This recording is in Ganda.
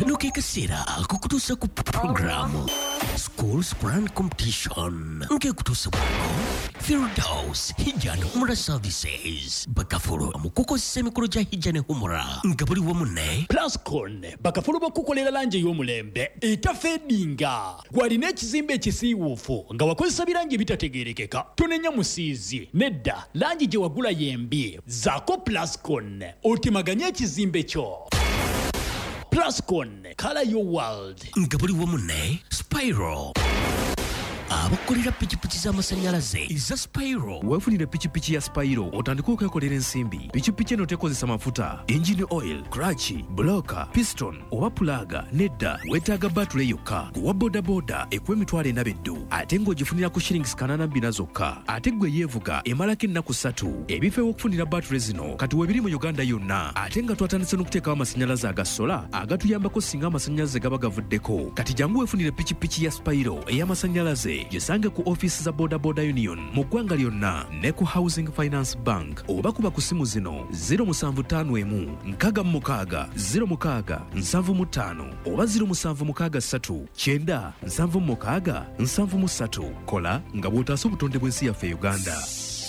kano ke kaseera akukutuusa ku programu School Sprang Competition ngekutuusa buno Firdaus Hijja Humra Services bakafulu mukukozesa emikolo gya Hijja ne Humra nga buli wamu ne Plascon bakafulu bakukolera langi y'omulembe etafeedinga gwalina ekizimbe ekisiiwuufu nga wakozesa birangi bitategeerekeka tonenya musiizi nedda langi gye wagula yembi zaako Plascon otemaganye ekizimbe kyo. Plascon, color your world. nga buli wamu ne Spyro abakolera pikipiki z'amasanyalaze eza Spyro. weefunire pikipiki ya Spyro otandika okwekolera ensimbi. pikipiki eno tekozesa mafuta, engine oil, clutch, bloka, piston oba pulaga. nedda weetaaga batule yokka. kuwa bodaboda ekuwa emitwalo 4 ate ng'ogifunira ku shillings 82 zokka. ate gwe yeevuga emalako ennaku 3. ebifo ew'okufunira batule zino kati weebiri mu Uganda yonna. ate nga twatandise n'okuteekawo amasanyalaze aga sola agatuyambako singa amasanyalaze gaba gavuddeko. kati jangu weefunire pikipiki ya Spyro ey'amasanyalaze gisange ku office za Boda Boda Union mu ggwanga lyonna ne ku Housing Finance Bank oba kuba ku simu zino 0751 66 06 75 oba 0763 9 76 73. kola nga bw'otaasa obutonde bw'ensi yaffe Uganda.